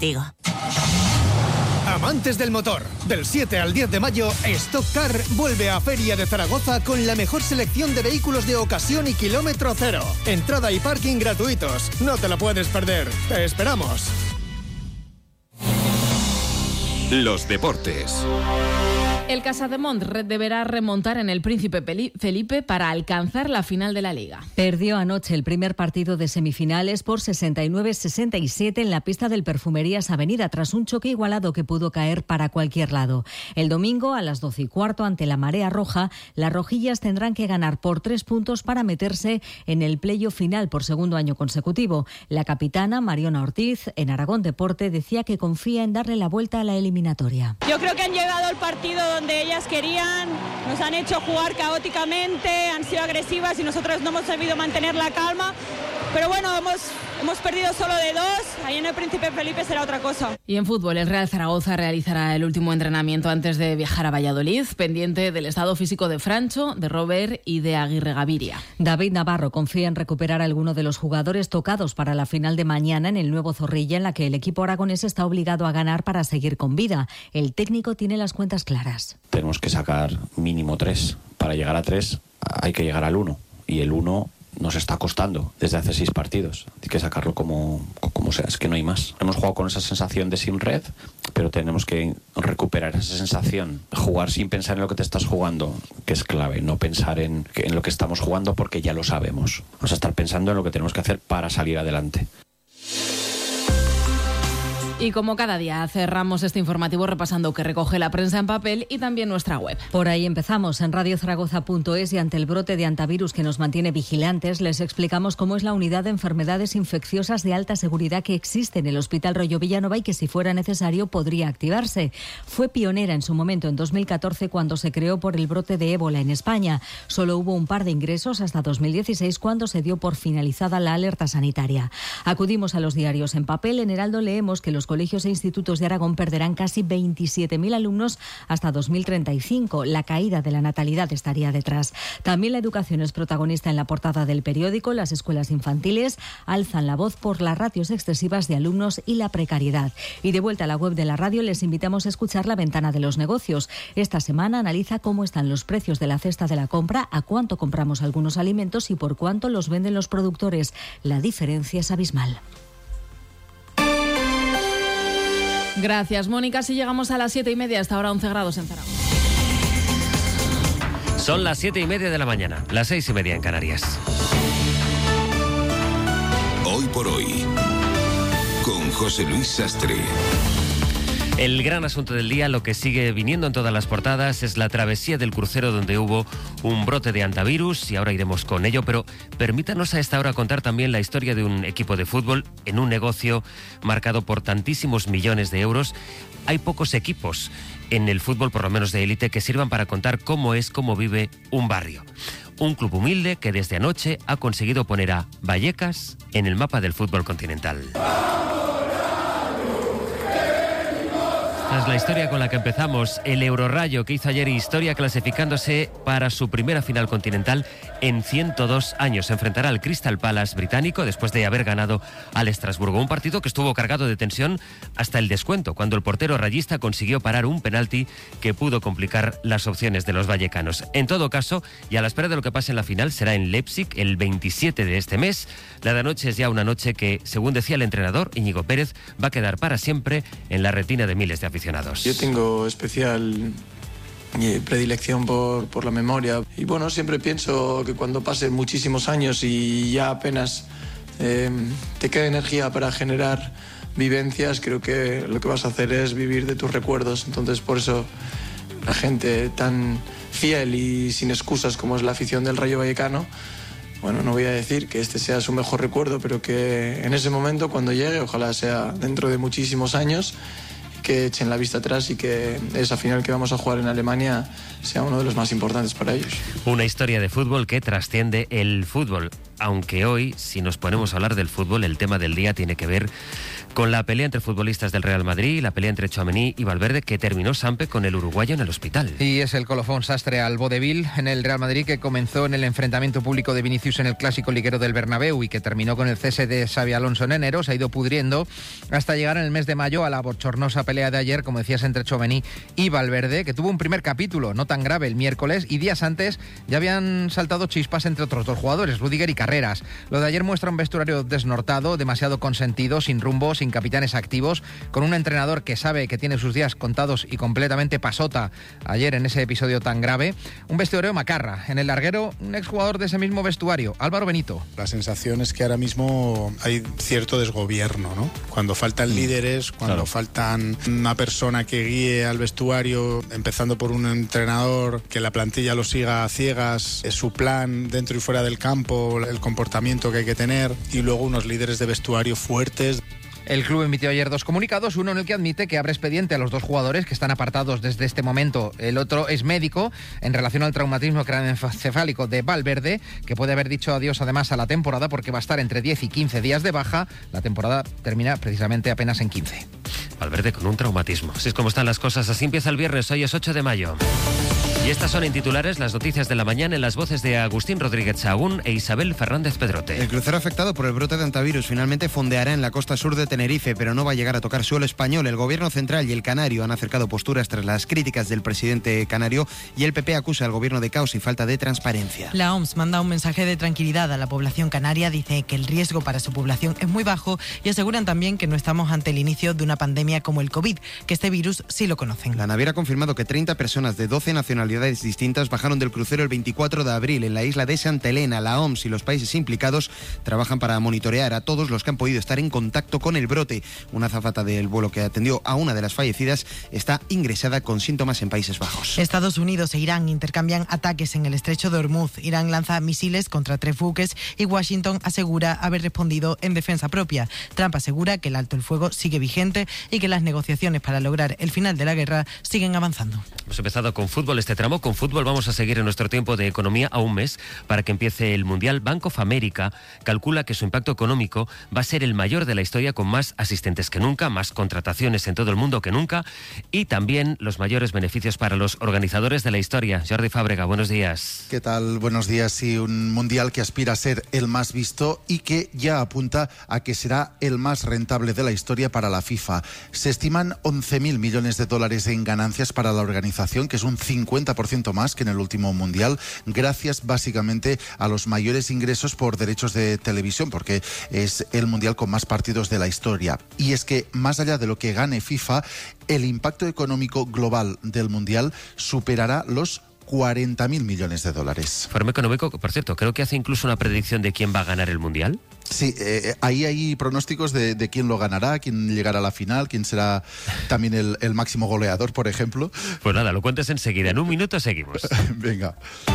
Digo. Amantes del motor, del 7 al 10 de mayo, Stock Car vuelve a Feria de Zaragoza con la mejor selección de vehículos de ocasión y kilómetro cero. Entrada y parking gratuitos. No te lo puedes perder. Te esperamos. Los deportes. El Casademont deberá remontar en el Príncipe Felipe para alcanzar la final de la Liga. Perdió anoche el primer partido de semifinales por 69-67 en la pista del Perfumerías Avenida, tras un choque igualado que pudo caer para cualquier lado. El domingo, a las 12:15, ante la Marea Roja, las rojillas tendrán que ganar por 3 puntos para meterse en el playoff final por segundo año consecutivo. La capitana, Mariona Ortiz, en Aragón Deporte, decía que confía en darle la vuelta a la eliminatoria. Yo creo que han llegado al partido donde ellas querían, nos han hecho jugar caóticamente, han sido agresivas y nosotros no hemos sabido mantener la calma, pero bueno, hemos perdido solo de 2, ahí en el Príncipe Felipe será otra cosa. Y en fútbol, el Real Zaragoza realizará el último entrenamiento antes de viajar a Valladolid, pendiente del estado físico de Francho, de Robert y de Aguirre Gaviria. David Navarro confía en recuperar a alguno de los jugadores tocados para la final de mañana en el nuevo Zorrilla, en la que el equipo aragonés está obligado a ganar para seguir con vida. El técnico tiene las cuentas claras. Tenemos que sacar mínimo 3. Para llegar a 3 hay que llegar al 1. Y el 1 nos está costando desde hace 6 partidos. Hay que sacarlo como sea, es que no hay más. Hemos jugado con esa sensación de sin red, pero tenemos que recuperar esa sensación. Jugar sin pensar en lo que te estás jugando, que es clave. No pensar en lo que estamos jugando porque ya lo sabemos. Vamos a estar pensando en lo que tenemos que hacer para salir adelante. Y como cada día, cerramos este informativo repasando que recoge la prensa en papel y también nuestra web. Por ahí empezamos, en radiozaragoza.es, y ante el brote de antivirus que nos mantiene vigilantes, les explicamos cómo es la unidad de enfermedades infecciosas de alta seguridad que existe en el Hospital Rollo Villanova y que, si fuera necesario, podría activarse. Fue pionera en su momento, en 2014, cuando se creó por el brote de ébola en España. Solo hubo un par de ingresos hasta 2016, cuando se dio por finalizada la alerta sanitaria. Acudimos a los diarios en papel. En Heraldo leemos que los colegios e institutos de Aragón perderán casi 27.000 alumnos hasta 2035. La caída de la natalidad estaría detrás. También la educación es protagonista en la portada del periódico. Las escuelas infantiles alzan la voz por las ratios excesivas de alumnos y la precariedad. Y de vuelta a la web de la radio, les invitamos a escuchar La Ventana de los Negocios. Esta semana analiza cómo están los precios de la cesta de la compra, a cuánto compramos algunos alimentos y por cuánto los venden los productores. La diferencia es abismal. Gracias, Mónica. Si llegamos a las 7:30, hasta ahora 11 grados en Zaragoza. Son las 7:30 de la mañana, las 6:30 en Canarias. Hoy por hoy, con José Luis Sastre. El gran asunto del día, lo que sigue viniendo en todas las portadas, es la travesía del crucero donde hubo un brote de antivirus, y ahora iremos con ello, pero permítanos a esta hora contar también la historia de un equipo de fútbol en un negocio marcado por tantísimos millones de euros. Hay pocos equipos en el fútbol, por lo menos de élite, que sirvan para contar cómo vive un barrio. Un club humilde que desde anoche ha conseguido poner a Vallecas en el mapa del fútbol continental. Esta es la historia con la que empezamos. El Eurorayo, que hizo ayer historia clasificándose para su primera final continental en 102 años. Se enfrentará al Crystal Palace británico después de haber ganado al Estrasburgo. Un partido que estuvo cargado de tensión hasta el descuento, cuando el portero rayista consiguió parar un penalti que pudo complicar las opciones de los vallecanos. En todo caso, y a la espera de lo que pase en la final, será en Leipzig el 27 de este mes. La de anoche es ya una noche que, según decía el entrenador Íñigo Pérez, va a quedar para siempre en la retina de miles de aficionados. Yo tengo especial predilección por la memoria, y bueno, siempre pienso que cuando pasen muchísimos años y ya apenas te queda energía para generar vivencias, creo que lo que vas a hacer es vivir de tus recuerdos. Entonces, por eso la gente tan fiel y sin excusas como es la afición del Rayo Vallecano, bueno, no voy a decir que este sea su mejor recuerdo, pero que en ese momento, cuando llegue, ojalá sea dentro de muchísimos años, que echen la vista atrás y que esa final que vamos a jugar en Alemania sea uno de los más importantes para ellos. Una historia de fútbol que trasciende el fútbol, aunque hoy, si nos ponemos a hablar del fútbol, el tema del día tiene que ver con la pelea entre futbolistas del Real Madrid y la pelea entre Tchouaméni y Valverde, que terminó Sampe con el uruguayo en el hospital. Y es el colofón Sastre al vodevil en el Real Madrid, que comenzó en el enfrentamiento público de Vinicius en el clásico liguero del Bernabéu y que terminó con el cese de Xabi Alonso en enero. Se ha ido pudriendo hasta llegar en el mes de mayo a la bochornosa pelea de ayer, como decías, entre Tchouaméni y Valverde, que tuvo un primer capítulo no tan grave el miércoles, y días antes ya habían saltado chispas entre otros dos jugadores, Rüdiger y Carreras. Lo de ayer muestra un vestuario desnortado, demasiado consentido, sin rumbo, sin capitanes activos, con un entrenador que sabe que tiene sus días contados y completamente pasota ayer en ese episodio tan grave. Un vestuario macarra. En el larguero, un exjugador de ese mismo vestuario, Álvaro Benito. La sensación es que ahora mismo hay cierto desgobierno, ¿no? Cuando faltan líderes, cuando faltan una persona que guíe al vestuario, empezando por un entrenador, que la plantilla lo siga a ciegas, es su plan dentro y fuera del campo, el comportamiento que hay que tener, y luego unos líderes de vestuario fuertes. El club emitió ayer dos comunicados, uno en el que admite que abre expediente a los dos jugadores que están apartados desde este momento. El otro es médico, en relación al traumatismo craneoencefálico de Valverde, que puede haber dicho adiós además a la temporada porque va a estar entre 10 y 15 días de baja. La temporada termina precisamente apenas en 15. Valverde con un traumatismo. Así es como están las cosas. Así empieza el viernes. Hoy es 8 de mayo. Y estas son en titulares las noticias de la mañana en las voces de Agustín Rodríguez Sahagún e Isabel Fernández Pedrote. El crucero afectado por el brote de hantavirus finalmente fondeará en la costa sur de Tenerife, pero no va a llegar a tocar suelo español. El gobierno central y el canario han acercado posturas tras las críticas del presidente canario, y el PP acusa al gobierno de caos y falta de transparencia. La OMS manda un mensaje de tranquilidad a la población canaria, dice que el riesgo para su población es muy bajo y aseguran también que no estamos ante el inicio de una pandemia como el COVID, que este virus sí lo conocen. La naviera ha confirmado que 30 personas de 12 nacionalidades distintas bajaron del crucero el 24 de abril en la isla de Santa Elena. La OMS y los países implicados trabajan para monitorear a todos los que han podido estar en contacto con el brote. Una azafata del vuelo que atendió a una de las fallecidas está ingresada con síntomas en Países Bajos. Estados Unidos e Irán intercambian ataques en el estrecho de Hormuz. Irán lanza misiles contra 3 buques y Washington asegura haber respondido en defensa propia. Trump asegura que el alto el fuego sigue vigente y que las negociaciones para lograr el final de la guerra siguen avanzando. Hemos empezado con fútbol este tramo. Con fútbol vamos a seguir en nuestro tiempo de economía a un mes para que empiece el Mundial. Bank of America calcula que su impacto económico va a ser el mayor de la historia, con más asistentes que nunca, más contrataciones en todo el mundo que nunca y también los mayores beneficios para los organizadores de la historia. Jordi Fábrega, buenos días. ¿Qué tal? Buenos días. Sí, un Mundial que aspira a ser el más visto y que ya apunta a que será el más rentable de la historia para la FIFA. Se estiman 11.000 millones de dólares en ganancias para la organización, que es un 50% más que en el último Mundial, gracias básicamente a los mayores ingresos por derechos de televisión, porque es el Mundial con más partidos de la historia. Y es que, más allá de lo que gane FIFA, el impacto económico global del Mundial superará los 40.000 millones de dólares. Foro Económico, por cierto, creo que hace incluso una predicción de quién va a ganar el Mundial. Sí, ahí hay pronósticos de quién lo ganará, quién llegará a la final, quién será también el máximo goleador, por ejemplo. Pues nada, lo cuentes enseguida. En un minuto seguimos. Venga.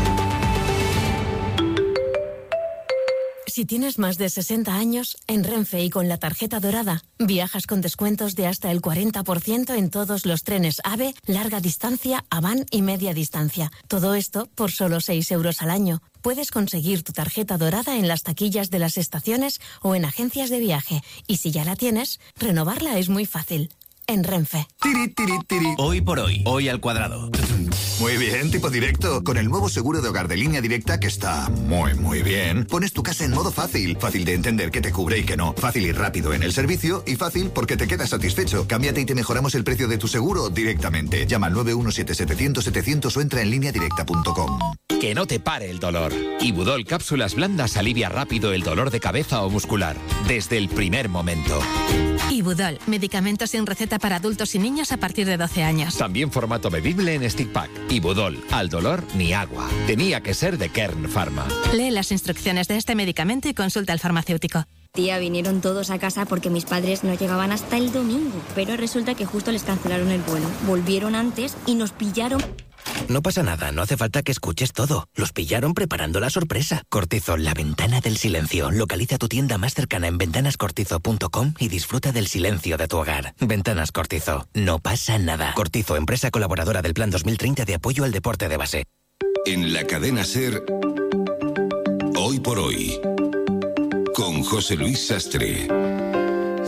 Si tienes más de 60 años, en Renfe y con la tarjeta dorada, viajas con descuentos de hasta el 40% en todos los trenes AVE, larga distancia, Avant y media distancia. Todo esto por solo 6 euros al año. Puedes conseguir tu tarjeta dorada en las taquillas de las estaciones o en agencias de viaje. Y si ya la tienes, renovarla es muy fácil. En Renfe. Tiri, tiri, tiri. Hoy por hoy, hoy al cuadrado. Muy bien, tipo directo. Con el nuevo seguro de hogar de Línea Directa, que está muy bien, pones tu casa en modo fácil. Fácil de entender qué te cubre y qué no. Fácil y rápido en el servicio y fácil porque te quedas satisfecho. Cámbiate y te mejoramos el precio de tu seguro directamente. Llama al 917-700-700 o entra en lineadirecta.com. Que no te pare el dolor. Ibudol Cápsulas Blandas alivia rápido el dolor de cabeza o muscular, desde el primer momento. Ibudol, medicamentos sin receta para adultos y niños a partir de 12 años. También formato bebible en stick pack. Ibudol, al dolor ni agua. Tenía que ser de Kern Pharma. Lee las instrucciones de este medicamento y consulta al farmacéutico. Tía, vinieron todos a casa porque mis padres no llegaban hasta el domingo, pero resulta que justo les cancelaron el vuelo. Volvieron antes y nos pillaron. No pasa nada, no hace falta que escuches todo. Los pillaron preparando la sorpresa. Cortizo, la ventana del silencio. Localiza tu tienda más cercana en ventanascortizo.com y disfruta del silencio de tu hogar. Ventanas Cortizo, no pasa nada. Cortizo, empresa colaboradora del Plan 2030 de apoyo al deporte de base. En la cadena SER, Hoy por Hoy, con José Luis Sastre.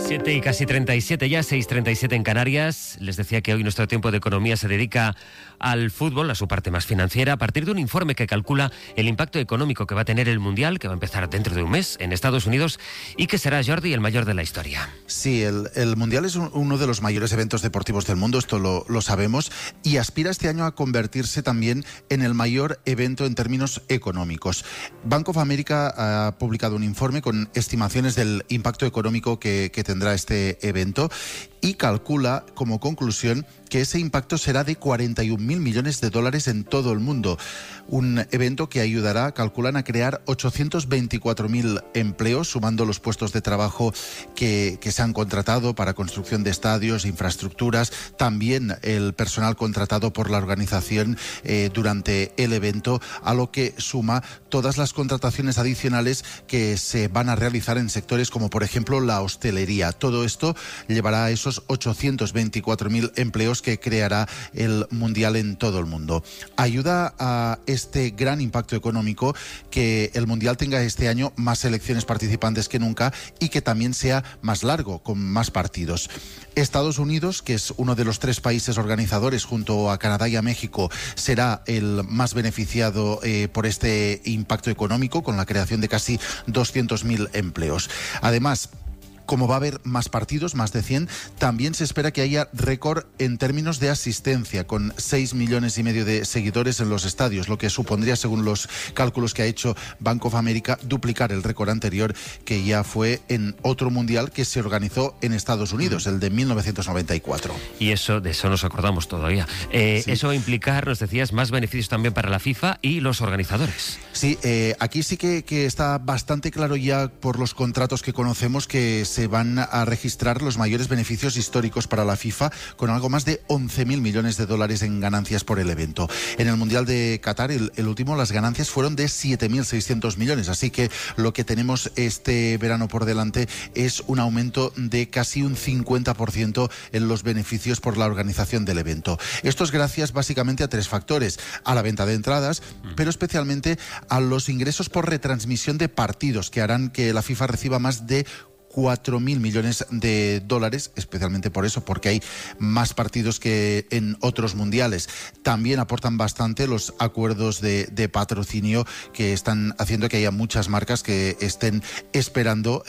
7 y casi 37 ya, 6:37 en Canarias. Les decía que hoy nuestro tiempo de economía se dedica al fútbol, a su parte más financiera, a partir de un informe que calcula el impacto económico que va a tener el Mundial, que va a empezar dentro de un mes en Estados Unidos y que será, Jordi, el mayor de la historia. Sí, el Mundial es uno de los mayores eventos deportivos del mundo, esto lo sabemos, y aspira este año a convertirse también en el mayor evento en términos económicos. Bank of America ha publicado un informe con estimaciones del impacto económico que tendrá este evento y calcula como conclusión que ese impacto será de 41.000 millones de dólares en todo el mundo. Un evento que ayudará, calculan, a crear 824.000 empleos, sumando los puestos de trabajo que se han contratado para construcción de estadios, infraestructuras, también el personal contratado por la organización durante el evento, a lo que suma todas las contrataciones adicionales que se van a realizar en sectores como, por ejemplo, la hostelería. Todo esto llevará a esos 824.000 empleos que creará el Mundial en todo el mundo. Ayuda a este gran impacto económico que el Mundial tenga este año más selecciones participantes que nunca y que también sea más largo, con más partidos. Estados Unidos, que es uno de los 3 países organizadores junto a Canadá y a México, será el más beneficiado por este impacto económico, con la creación de casi 200.000 empleos. Además, como va a haber más partidos, más de 100, también se espera que haya récord en términos de asistencia, con 6,5 millones de seguidores en los estadios, lo que supondría, según los cálculos que ha hecho Bank of America, duplicar el récord anterior, que ya fue en otro mundial que se organizó en Estados Unidos, el de 1994. Y de eso nos acordamos todavía. Sí. Eso va a implicar, nos decías, más beneficios también para la FIFA y los organizadores. Sí, aquí sí que está bastante claro ya por los contratos que conocemos que se van a registrar los mayores beneficios históricos para la FIFA, con algo más de 11.000 millones de dólares en ganancias por el evento. En el Mundial de Qatar, el último, las ganancias fueron de 7.600 millones, así que lo que tenemos este verano por delante es un aumento de casi un 50% en los beneficios por la organización del evento. Esto es gracias básicamente a 3 factores: a la venta de entradas, pero especialmente a los ingresos por retransmisión de partidos, que harán que la FIFA reciba más de 4.000 millones de dólares, especialmente por eso, porque hay más partidos que en otros mundiales. También aportan bastante los acuerdos de patrocinio, que están haciendo que haya muchas marcas que estén esperando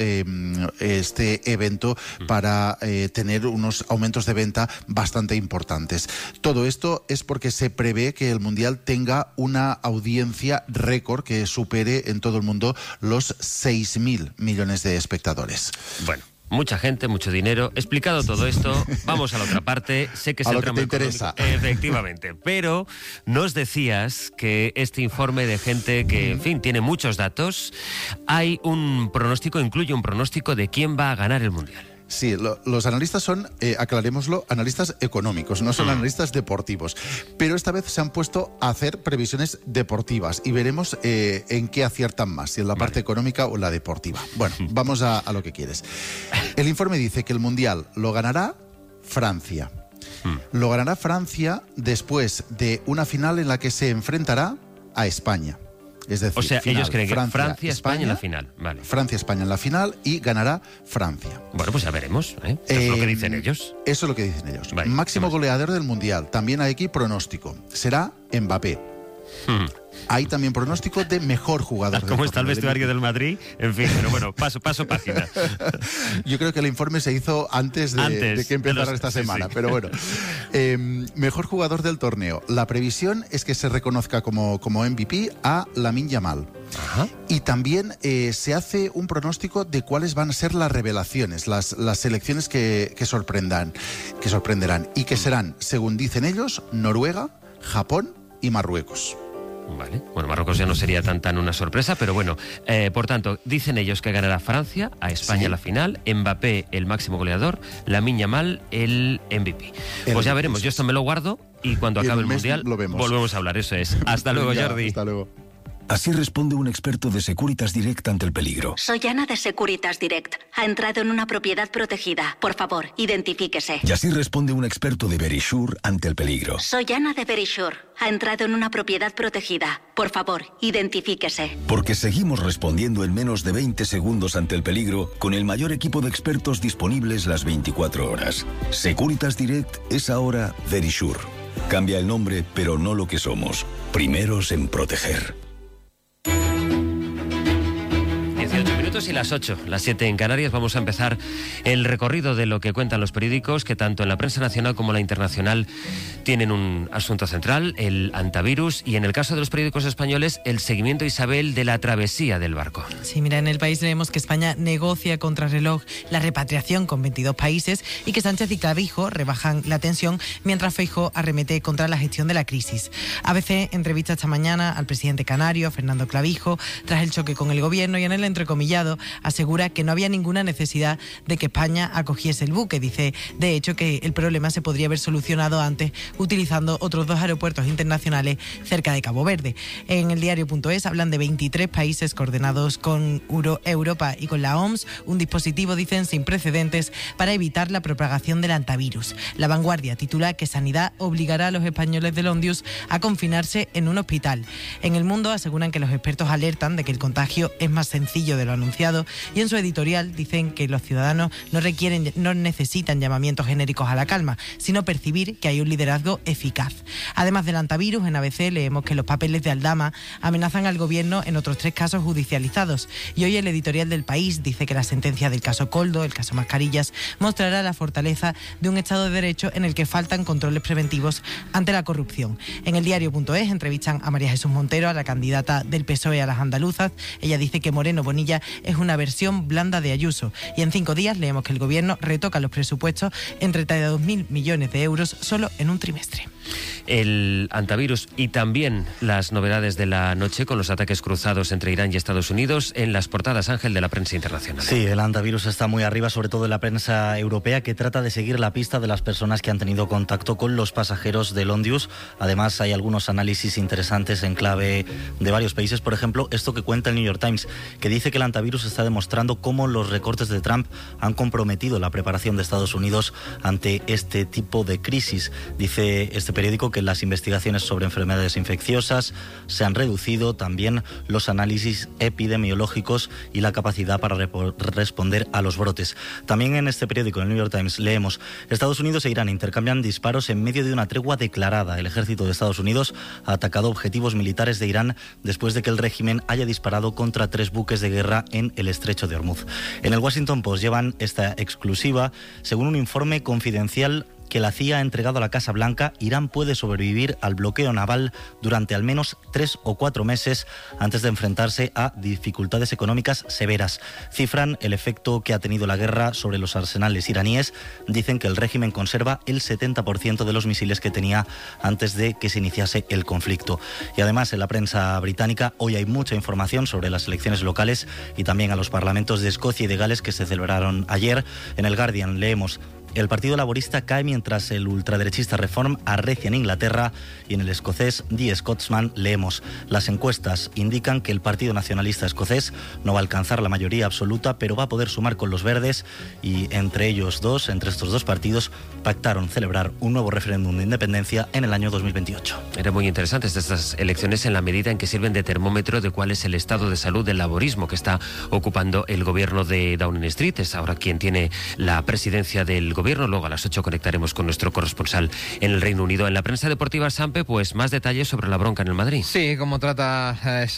este evento para tener unos aumentos de venta bastante importantes. Todo esto es porque se prevé que el mundial tenga una audiencia récord que supere en todo el mundo los 6.000 millones de espectadores. Bueno, mucha gente, mucho dinero. Explicado todo esto, vamos a la otra parte. Sé que es el tramo interesa. Efectivamente. Pero nos decías que este informe de gente que, en fin, tiene muchos datos, hay un pronóstico, incluye un pronóstico de quién va a ganar el Mundial. Sí, los analistas son, aclarémoslo, analistas económicos, no son analistas deportivos. Pero esta vez se han puesto a hacer previsiones deportivas y veremos en qué aciertan más, si en la parte económica o en la deportiva. Bueno, vamos a lo que quieres. El informe dice que el Mundial lo ganará Francia. Lo ganará Francia después de una final en la que se enfrentará a España. Es decir, o sea, final, ellos creen que Francia-España en la final. Vale. Francia-España en la final y ganará Francia. Bueno, pues ya veremos. Eso es lo que dicen ellos. Eso es lo que dicen ellos. Vale, máximo goleador del Mundial. También hay aquí pronóstico. Será Mbappé. Hay también pronóstico de mejor jugador. ¿Cómo está el vestuario del Madrid? En fin, pero bueno, paso página. Yo creo que el informe se hizo antes de que empezara esta semana, sí. Pero bueno. Mejor jugador del torneo. La previsión es que se reconozca como MVP a Lamine Yamal. Ajá. Y también se hace un pronóstico de cuáles van a ser las revelaciones, las selecciones que sorprenderán y que serán, según dicen ellos, Noruega, Japón y Marruecos. Vale, bueno, Marruecos ya no sería tan una sorpresa, pero bueno, por tanto, dicen ellos que ganará Francia, a España la final, Mbappé el máximo goleador, Lamine Yamal el MVP. Pues ya veremos, yo esto me lo guardo y cuando acabe el Mundial volvemos a hablar, eso es. Hasta luego, Jordi. Hasta luego. Así responde un experto de Securitas Direct ante el peligro. Soy Ana de Securitas Direct. Ha entrado en una propiedad protegida. Por favor, identifíquese. Y así responde un experto de Verisure ante el peligro. Soy Ana de Verisure. Ha entrado en una propiedad protegida. Por favor, identifíquese. Porque seguimos respondiendo en menos de 20 segundos ante el peligro con el mayor equipo de expertos disponibles las 24 horas. Securitas Direct es ahora Verisure. Cambia el nombre, pero no lo que somos. Primeros en proteger. 18 minutos y las 8, las 7 en Canarias. Vamos a empezar el recorrido de lo que cuentan los periódicos, que tanto en la prensa nacional como la internacional tienen un asunto central, el antivirus, y en el caso de los periódicos españoles, el seguimiento, Isabel, de la travesía del barco. Sí, mira, en El País leemos que España negocia contrarreloj la repatriación con 22 países y que Sánchez y Clavijo rebajan la tensión mientras Feijóo arremete contra la gestión de la crisis. ABC entrevista esta mañana al presidente canario, Fernando Clavijo, tras el choque con el gobierno, y en el entrecomillado asegura que no había ninguna necesidad de que España acogiese el buque. Dice, de hecho, que el problema se podría haber solucionado antes utilizando otros 2 aeropuertos internacionales cerca de Cabo Verde. En el diario.es hablan de 23 países coordinados con Europa y con la OMS, un dispositivo, dicen, sin precedentes para evitar la propagación del antivirus. La Vanguardia titula que Sanidad obligará a los españoles de Londius a confinarse en un hospital. En El Mundo aseguran que los expertos alertan de que el contagio es más sencillo de lo anunciado, y en su editorial dicen que los ciudadanos no necesitan llamamientos genéricos a la calma, sino percibir que hay un liderazgo eficaz. Además del antivirus, en ABC leemos que los papeles de Aldama amenazan al gobierno en otros 3 casos judicializados, y hoy el editorial del País dice que la sentencia del caso Coldo, el caso Mascarillas, mostrará la fortaleza de un Estado de Derecho en el que faltan controles preventivos ante la corrupción. En el diario.es entrevistan a María Jesús Montero, a la candidata del PSOE a las andaluzas. Ella dice que Moreno Bonilla es una versión blanda de Ayuso, y en 5 días leemos que el gobierno retoca los presupuestos en 32.000 millones de euros solo en un trimestre. El antivirus y también las novedades de la noche con los ataques cruzados entre Irán y Estados Unidos en las portadas, Ángel, de la prensa internacional. Sí, el antivirus está muy arriba, sobre todo en la prensa europea, que trata de seguir la pista de las personas que han tenido contacto con los pasajeros de Londius. Además, hay algunos análisis interesantes en clave de varios países. Por ejemplo, esto que cuenta el New York Times, que dice que el antivirus está demostrando cómo los recortes de Trump han comprometido la preparación de Estados Unidos ante este tipo de crisis. Dice este periódico que las investigaciones sobre enfermedades infecciosas se han reducido, también los análisis epidemiológicos y la capacidad para responder a los brotes. También en este periódico, en el New York Times, leemos: Estados Unidos e Irán intercambian disparos en medio de una tregua declarada. El ejército de Estados Unidos ha atacado objetivos militares de Irán después de que el régimen haya disparado contra 3 buques de guerra en el estrecho de Hormuz. En el Washington Post llevan esta exclusiva. Según un informe confidencial que la CIA ha entregado a la Casa Blanca, Irán puede sobrevivir al bloqueo naval durante al menos 3 o 4 meses antes de enfrentarse a dificultades económicas severas. Cifran el efecto que ha tenido la guerra sobre los arsenales iraníes. Dicen que el régimen conserva el 70% de los misiles que tenía antes de que se iniciase el conflicto. Y además, en la prensa británica hoy hay mucha información sobre las elecciones locales y también a los parlamentos de Escocia y de Gales que se celebraron ayer. En el Guardian leemos: el Partido Laborista cae mientras el ultraderechista Reform arrecia en Inglaterra, y en el escocés The Scotsman leemos: las encuestas indican que el Partido Nacionalista Escocés no va a alcanzar la mayoría absoluta, pero va a poder sumar con los verdes, y entre estos dos partidos pactaron celebrar un nuevo referéndum de independencia en el año 2028. Eran muy interesantes estas elecciones en la medida en que sirven de termómetro de cuál es el estado de salud del laborismo que está ocupando el gobierno de Downing Street. Es ahora quien tiene la presidencia del gobierno. Luego a las 8 conectaremos con nuestro corresponsal en el Reino Unido. En la prensa deportiva, Sampe, pues más detalles sobre la bronca en el Madrid. Sí, cómo trata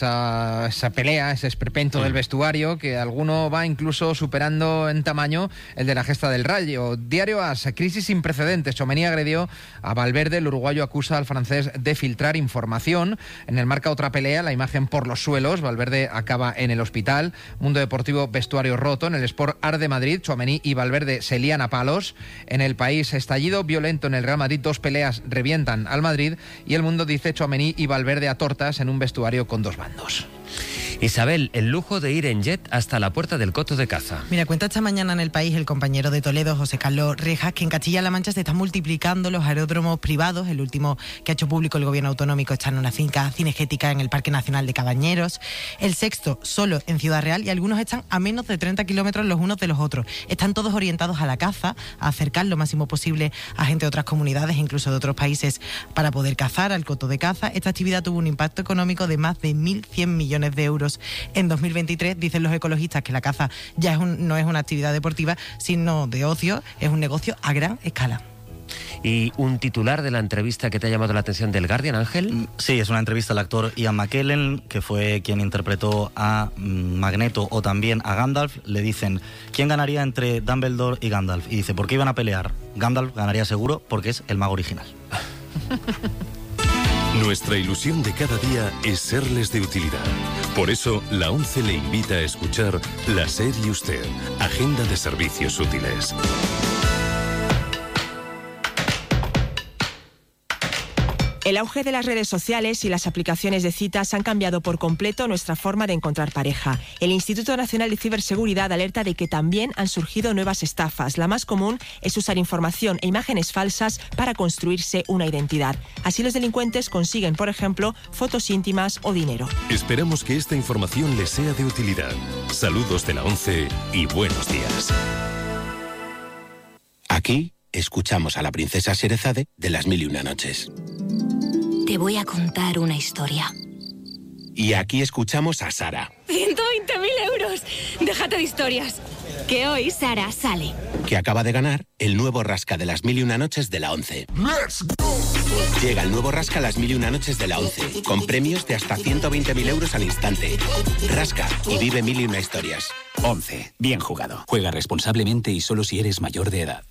esa pelea, ese esperpento del vestuario, que alguno va incluso superando en tamaño el de la gesta del Rayo. Diario AS, crisis sin precedentes. Tchouaméni agredió a Valverde, el uruguayo acusa al francés de filtrar información. En el Marca, otra pelea, la imagen por los suelos. Valverde acaba en el hospital. Mundo Deportivo, vestuario roto. En el Sport Arde Madrid, Tchouaméni y Valverde se lían a palos. En el País, estallido violento en el Real Madrid, 2 peleas revientan al Madrid, y El Mundo dice: Tchouaméni y Valverde a tortas en un vestuario con 2 bandos. Isabel, el lujo de ir en jet hasta la puerta del coto de caza. Mira, cuenta esta mañana en El País el compañero de Toledo, José Carlos Rejas, que en Castilla-La Mancha se están multiplicando los aeródromos privados. El último que ha hecho público el gobierno autonómico está en una finca cinegética en el Parque Nacional de Cabañeros. El sexto solo en Ciudad Real, y algunos están a menos de 30 kilómetros los unos de los otros. Están todos orientados a la caza, a acercar lo máximo posible a gente de otras comunidades, incluso de otros países, para poder cazar al coto de caza. Esta actividad tuvo un impacto económico de más de 1.100 millones de euros en 2023. Dicen los ecologistas que la caza ya no es una actividad deportiva, sino de ocio, es un negocio a gran escala. ¿Y un titular de la entrevista que te ha llamado la atención del Guardian, Ángel? Sí, es una entrevista al actor Ian McKellen, que fue quien interpretó a Magneto o también a Gandalf. Le dicen, ¿quién ganaría entre Dumbledore y Gandalf? Y dice, ¿por qué iban a pelear? Gandalf ganaría seguro porque es el mago original. Nuestra ilusión de cada día es serles de utilidad. Por eso, la ONCE le invita a escuchar La SER y Usted, Agenda de Servicios Útiles. El auge de las redes sociales y las aplicaciones de citas han cambiado por completo nuestra forma de encontrar pareja. El Instituto Nacional de Ciberseguridad alerta de que también han surgido nuevas estafas. La más común es usar información e imágenes falsas para construirse una identidad. Así los delincuentes consiguen, por ejemplo, fotos íntimas o dinero. Esperamos que esta información les sea de utilidad. Saludos de la ONCE y buenos días. Aquí escuchamos a la princesa Sherezade de Las Mil y Una Noches. Te voy a contar una historia. Y aquí escuchamos a Sara. 120.000 euros. Déjate de historias. Que hoy Sara sale. Que acaba de ganar el nuevo Rasca de Las Mil y Una Noches de la ONCE. ¡Let's go! Llega el nuevo Rasca Las Mil y Una Noches de la ONCE, con premios de hasta 120.000 euros al instante. Rasca y vive mil y una historias. ONCE. Bien jugado. Juega responsablemente y solo si eres mayor de edad.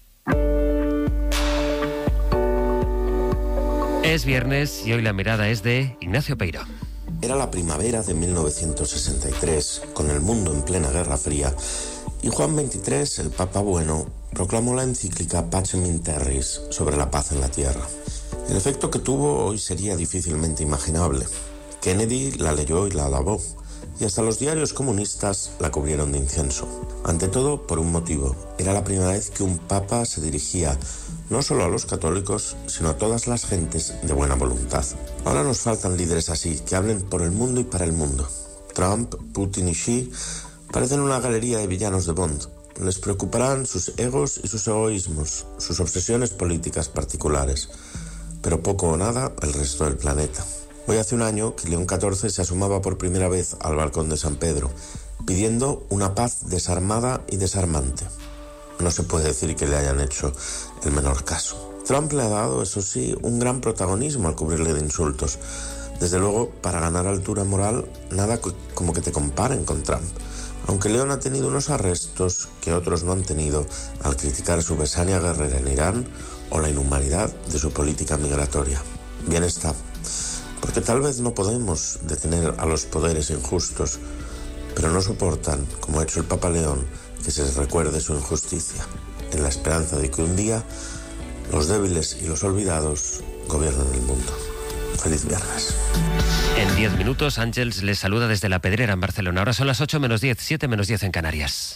Es viernes y hoy la mirada es de Ignacio Peiro. Era la primavera de 1963, con el mundo en plena Guerra Fría, y Juan XXIII, el Papa Bueno, proclamó la encíclica Pacem in Terris, sobre la paz en la tierra. El efecto que tuvo hoy sería difícilmente imaginable. Kennedy la leyó y la alabó, y hasta los diarios comunistas la cubrieron de incienso. Ante todo, por un motivo. Era la primera vez que un papa se dirigía no solo a los católicos, sino a todas las gentes de buena voluntad. Ahora nos faltan líderes así, que hablen por el mundo y para el mundo. Trump, Putin y Xi parecen una galería de villanos de Bond. Les preocuparán sus egos y sus egoísmos, sus obsesiones políticas particulares, pero poco o nada el resto del planeta. Hoy hace un año que León XIV se asomaba por primera vez al balcón de San Pedro, pidiendo una paz desarmada y desarmante. No se puede decir que le hayan hecho el menor caso. Trump le ha dado, eso sí, un gran protagonismo al cubrirle de insultos. Desde luego, para ganar altura moral, nada como que te comparen con Trump. Aunque León ha tenido unos arrestos que otros no han tenido al criticar su besania guerrera en Irán o la inhumanidad de su política migratoria. Bien está, porque tal vez no podemos detener a los poderes injustos, pero no soportan, como ha hecho el Papa León, que se les recuerde su injusticia, en la esperanza de que un día los débiles y los olvidados gobiernen el mundo. Feliz viernes. En 10 minutos, Ángels les saluda desde La Pedrera, en Barcelona. Ahora son las 8 menos 10, 7 menos 10 en Canarias.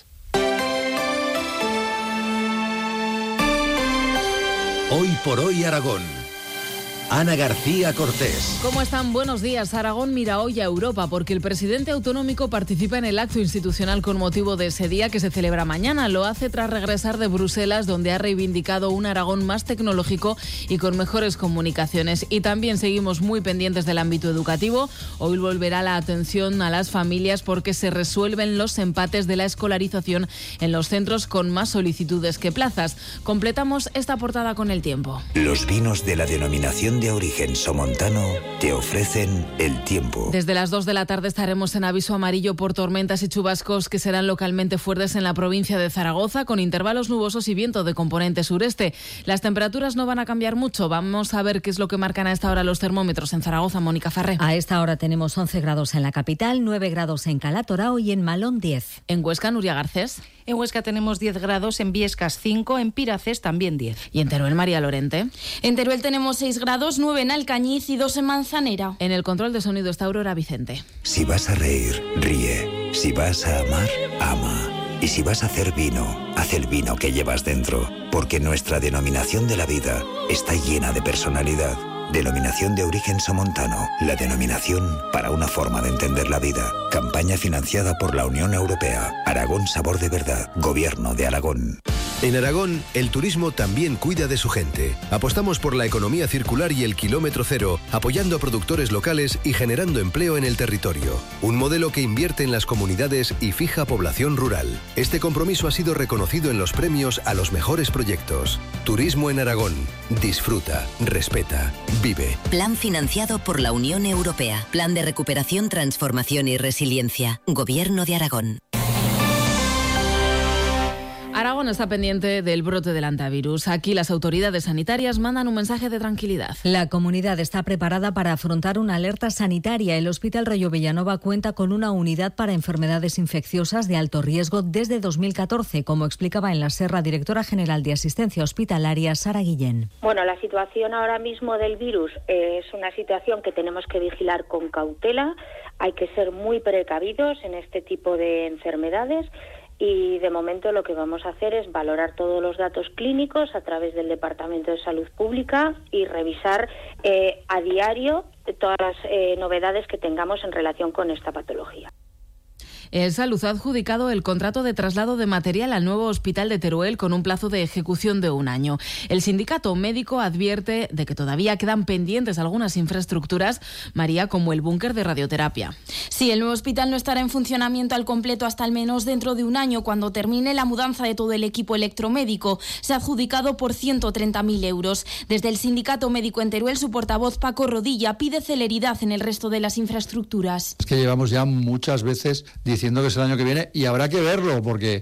Hoy por hoy Aragón. Ana García Cortés. ¿Cómo están? Buenos días. Aragón mira hoy a Europa porque el presidente autonómico participa en el acto institucional con motivo de ese día que se celebra mañana. Lo hace tras regresar de Bruselas, donde ha reivindicado un Aragón más tecnológico y con mejores comunicaciones. Y también seguimos muy pendientes del ámbito educativo. Hoy volverá la atención a las familias porque se resuelven los empates de la escolarización en los centros con más solicitudes que plazas. Completamos esta portada con el tiempo. Los vinos de la denominación de origen somontano te ofrecen el tiempo. Desde las 2 de la tarde estaremos en aviso amarillo por tormentas y chubascos que serán localmente fuertes en la provincia de Zaragoza, con intervalos nubosos y viento de componente sureste. Las temperaturas no van a cambiar mucho. Vamos a ver qué es lo que marcan a esta hora los termómetros en Zaragoza. Mónica Farré. A esta hora tenemos 11 grados en la capital, 9 grados en Calatorao y en Malón 10. En Huesca, Nuria Garcés. En Huesca tenemos 10 grados, en Viescas 5, en Piraces también 10. ¿Y en Teruel, María Lorente? En Teruel tenemos 6 grados 2, 9 en Alcañiz y 2 en Manzanera. En el control de sonido está Aurora Vicente. Si vas a reír, ríe. Si vas a amar, ama. Y si vas a hacer vino, haz el vino que llevas dentro. Porque nuestra denominación de la vida está llena de personalidad. Denominación de origen somontano. La denominación para una forma de entender la vida. Campaña financiada por la Unión Europea. Aragón Sabor de Verdad. Gobierno de Aragón. En Aragón, el turismo también cuida de su gente. Apostamos por la economía circular y el kilómetro cero, apoyando a productores locales y generando empleo en el territorio. Un modelo que invierte en las comunidades y fija población rural. Este compromiso ha sido reconocido en los premios a los mejores proyectos. Turismo en Aragón. Disfruta, respeta, vive. Plan financiado por la Unión Europea. Plan de recuperación, transformación y resiliencia. Gobierno de Aragón. Aragón está pendiente del brote del hantavirus. Aquí las autoridades sanitarias mandan un mensaje de tranquilidad. La comunidad está preparada para afrontar una alerta sanitaria. El Hospital Rollo Villanova cuenta con una unidad para enfermedades infecciosas de alto riesgo desde 2014, como explicaba en la SER la directora general de Asistencia Hospitalaria, Sara Guillén. Bueno, la situación ahora mismo del virus es una situación que tenemos que vigilar con cautela. Hay que ser muy precavidos en este tipo de enfermedades. Y de momento lo que vamos a hacer es valorar todos los datos clínicos a través del Departamento de Salud Pública y revisar a diario todas las novedades que tengamos en relación con esta patología. El Salud ha adjudicado el contrato de traslado de material al nuevo hospital de Teruel con un plazo de ejecución de 1 año. El sindicato médico advierte de que todavía quedan pendientes algunas infraestructuras, María, como el búnker de radioterapia. Sí, el nuevo hospital no estará en funcionamiento al completo hasta al menos dentro de 1 año, cuando termine la mudanza de todo el equipo electromédico. Se ha adjudicado por 130.000 euros. Desde el sindicato médico en Teruel, su portavoz Paco Rodilla pide celeridad en el resto de las infraestructuras. Es que llevamos ya muchas veces diciendo que es el año que viene y habrá que verlo porque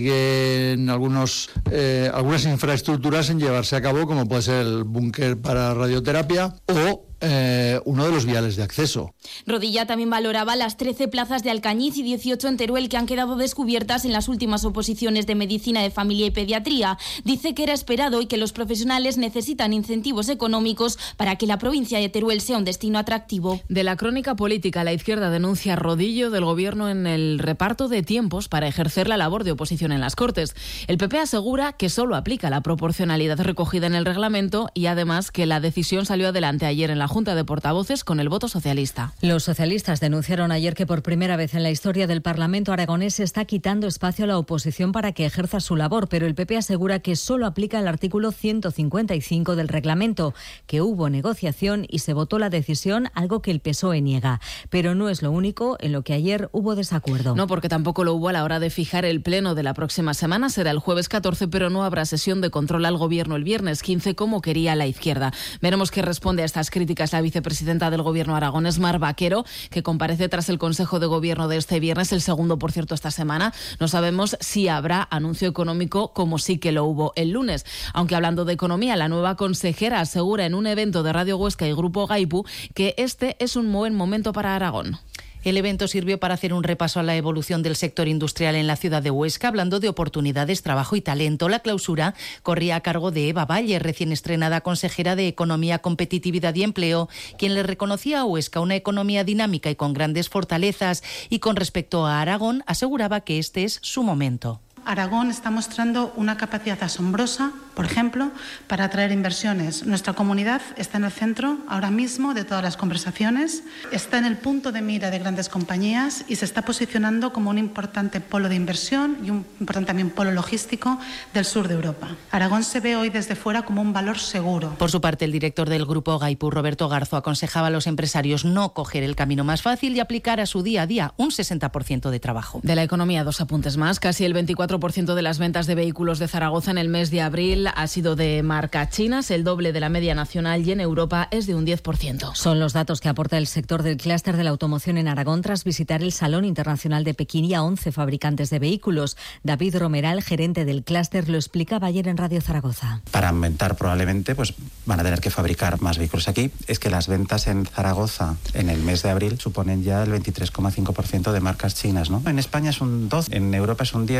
siguen algunas infraestructuras en llevarse a cabo, como puede ser el búnker para radioterapia o uno de los viales de acceso. Rodilla también valoraba las 13 plazas de Alcañiz y 18 en Teruel que han quedado descubiertas en las últimas oposiciones de Medicina de Familia y Pediatría. Dice que era esperado y que los profesionales necesitan incentivos económicos para que la provincia de Teruel sea un destino atractivo. De la crónica política, la izquierda denuncia rodillo del gobierno en el reparto de tiempos para ejercer la labor de oposición en las Cortes. El PP asegura que solo aplica la proporcionalidad recogida en el reglamento y además que la decisión salió adelante ayer en la Junta de Portavoces con el voto socialista. Los socialistas denunciaron ayer que por primera vez en la historia del Parlamento aragonés se está quitando espacio a la oposición para que ejerza su labor, pero el PP asegura que solo aplica el artículo 155 del reglamento, que hubo negociación y se votó la decisión, algo que el PSOE niega. Pero no es lo único en lo que ayer hubo desacuerdo. No, porque tampoco lo hubo a la hora de fijar el pleno de la próxima semana. Será el jueves 14, pero no habrá sesión de control al gobierno el viernes 15, como quería la izquierda. Veremos qué responde a estas críticas la vicepresidenta del Gobierno aragonés, Mar Vaquero, que comparece tras el Consejo de Gobierno de este viernes, el segundo, por cierto, esta semana. No sabemos si habrá anuncio económico, como sí que lo hubo el lunes. Aunque hablando de economía, la nueva consejera asegura en un evento de Radio Huesca y Grupo Gaipu que este es un buen momento para Aragón. El evento sirvió para hacer un repaso a la evolución del sector industrial en la ciudad de Huesca, hablando de oportunidades, trabajo y talento. La clausura corría a cargo de Eva Valle, recién estrenada consejera de Economía, Competitividad y Empleo, quien le reconocía a Huesca una economía dinámica y con grandes fortalezas. Y con respecto a Aragón, aseguraba que este es su momento. Aragón está mostrando una capacidad asombrosa, por ejemplo, para atraer inversiones. Nuestra comunidad está en el centro ahora mismo de todas las conversaciones, está en el punto de mira de grandes compañías y se está posicionando como un importante polo de inversión y un importante también polo logístico del sur de Europa. Aragón se ve hoy desde fuera como un valor seguro. Por su parte, el director del Grupo Gaipu, Roberto Garzo, aconsejaba a los empresarios no coger el camino más fácil y aplicar a su día a día un 60% de trabajo. De la economía, 2 apuntes más. Casi el 24% de las ventas de vehículos de Zaragoza en el mes de abril ha sido de marca chinas, el doble de la media nacional, y en Europa es de un 10%. Son los datos que aporta el sector del clúster de la automoción en Aragón tras visitar el Salón Internacional de Pekín y a 11 fabricantes de vehículos. David Romeral, gerente del clúster, lo explicaba ayer en Radio Zaragoza. Para aumentar probablemente van a tener que fabricar más vehículos aquí. Es que las ventas en Zaragoza en el mes de abril suponen ya el 23,5% de marcas chinas, ¿no? En España es un 12%, en Europa es un 10%, pero me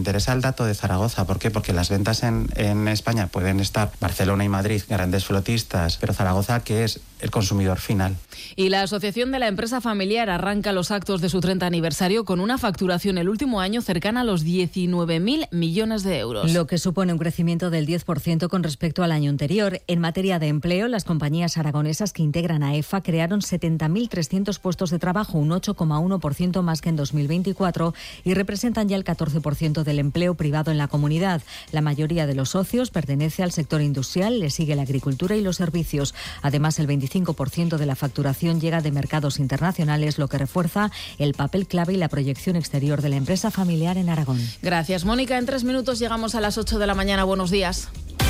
interesa el dato de Zaragoza. ¿Por qué? Porque las ventas en España pueden estar Barcelona y Madrid, grandes flotistas, pero Zaragoza, que es el consumidor final. Y la Asociación de la Empresa Familiar arranca los actos de su 30 aniversario con una facturación el último año cercana a los 19.000 millones de euros. Lo que supone un crecimiento del 10% con respecto al año anterior. En materia de empleo, las compañías aragonesas que integran a EFA crearon 70.300 puestos de trabajo, un 8,1% más que en 2024, y representan ya el 14% del empleo privado en la comunidad. La mayoría de los socios pertenece al sector industrial, le sigue la agricultura y los servicios. Además, el 25% de la facturación llega de mercados internacionales, lo que refuerza el papel clave y la proyección exterior de la empresa familiar en Aragón. Gracias, Mónica. En 3 minutos llegamos a las 8 de la mañana. Buenos días.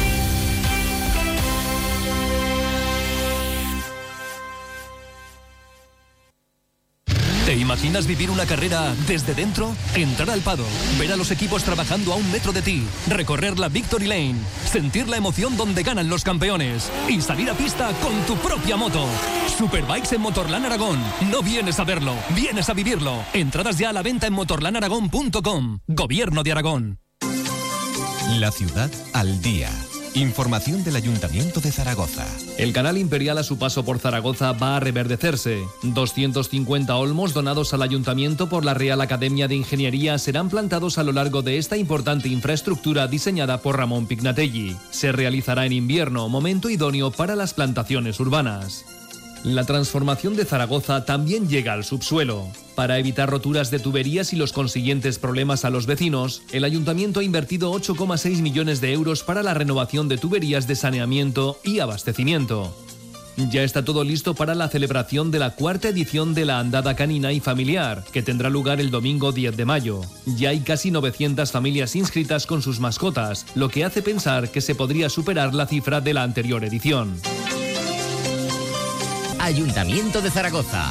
¿Te imaginas vivir una carrera desde dentro? Entrar al paddock, ver a los equipos trabajando a 1 metro de ti, recorrer la Victory Lane, sentir la emoción donde ganan los campeones y salir a pista con tu propia moto. Superbikes en Motorland Aragón. No vienes a verlo, vienes a vivirlo. Entradas ya a la venta en motorlandaragón.com. Gobierno de Aragón. La ciudad al día. Información del Ayuntamiento de Zaragoza. El canal imperial a su paso por Zaragoza va a reverdecerse. 250 olmos donados al Ayuntamiento por la Real Academia de Ingeniería serán plantados a lo largo de esta importante infraestructura diseñada por Ramón Pignatelli. Se realizará en invierno, momento idóneo para las plantaciones urbanas. La transformación de Zaragoza también llega al subsuelo. Para evitar roturas de tuberías y los consiguientes problemas a los vecinos, el Ayuntamiento ha invertido 8,6 millones de euros para la renovación de tuberías de saneamiento y abastecimiento. Ya está todo listo para la celebración de la 4ª edición de la Andada Canina y Familiar, que tendrá lugar el domingo 10 de mayo. Ya hay casi 900 familias inscritas con sus mascotas, lo que hace pensar que se podría superar la cifra de la anterior edición. Ayuntamiento de Zaragoza.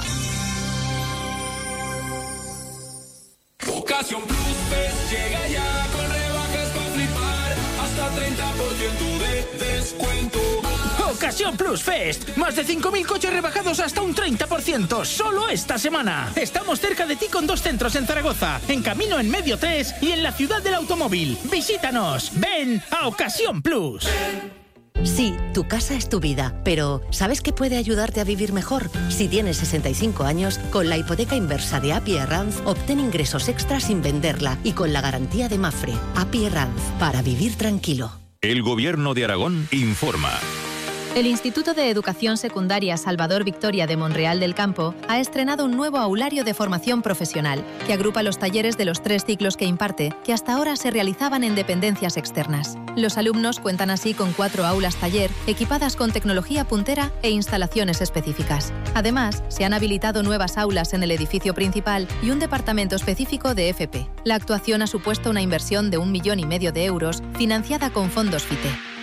Ocasión Plus Fest llega ya con rebajas para flipar, hasta 30% de descuento. Ocasión Plus Fest, más de 5.000 coches rebajados hasta un 30%, solo esta semana. Estamos cerca de ti con 2 centros en Zaragoza, en Camino en Medio 3 y en la Ciudad del Automóvil. Visítanos, ven a Ocasión Plus. Sí, tu casa es tu vida, pero ¿sabes qué puede ayudarte a vivir mejor? Si tienes 65 años, con la hipoteca inversa de API Arranz, obtén ingresos extras sin venderla y con la garantía de Mafre. API Arranz, para vivir tranquilo. El Gobierno de Aragón informa. El Instituto de Educación Secundaria Salvador Victoria de Monreal del Campo ha estrenado un nuevo aulario de formación profesional que agrupa los talleres de los 3 ciclos que imparte, que hasta ahora se realizaban en dependencias externas. Los alumnos cuentan así con 4 aulas taller equipadas con tecnología puntera e instalaciones específicas. Además, se han habilitado nuevas aulas en el edificio principal y un departamento específico de FP. La actuación ha supuesto una inversión de 1,5 millones de euros financiada con fondos FITE.